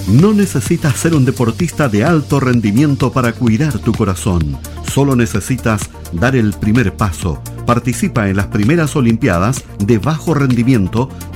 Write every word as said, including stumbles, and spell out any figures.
No necesitas ser un deportista de alto rendimiento para cuidar tu corazón. Solo necesitas dar el primer paso. Participa en las primeras Olimpiadas de bajo rendimiento